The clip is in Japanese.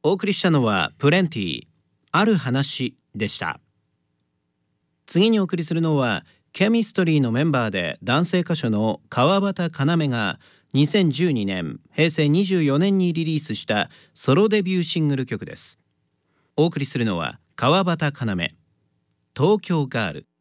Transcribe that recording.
お送りしたのはプレンティある話でした。次にお送りするのはケミストリーのメンバーで男性歌手の川端要が2012年平成24年にリリースしたソロデビューシングル曲です。お送りするのは川端要、東京ガール。